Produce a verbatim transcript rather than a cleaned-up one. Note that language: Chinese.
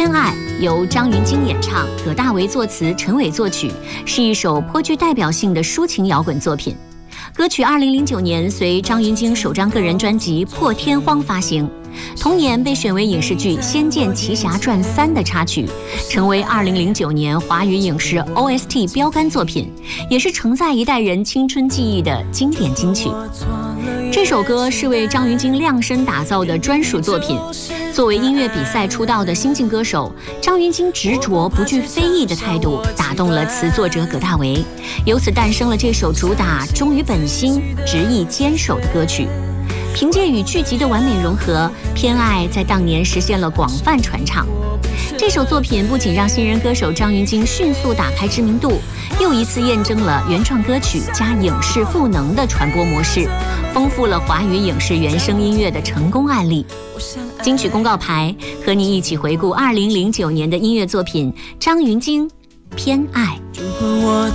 偏爱》由张芸京演唱，葛大为作词，陈伟作曲，是一首颇具代表性的抒情摇滚作品。歌曲二零零九年随张芸京首张个人专辑《破天荒》发行，同年被选为影视剧《仙剑奇侠传三》的插曲，成为二零零九年华语影视 O S T 标杆作品，也是承载一代人青春记忆的经典金曲。这首歌是为张芸京量身打造的专属作品。作为音乐比赛出道的新晋歌手，张芸京执着不惧非议的态度打动了词作者葛大为，由此诞生了这首主打忠于本心、执意坚守的歌曲。凭借与剧集的完美融合，《偏爱》在当年实现了广泛传唱。这首作品不仅让新人歌手张芸京迅速打开知名度，又一次验证了原创歌曲加影视赋能的传播模式，丰富了华语影视原声音乐的成功案例。金曲公告牌和你一起回顾二零零九年的音乐作品张芸京《偏爱》。 如果我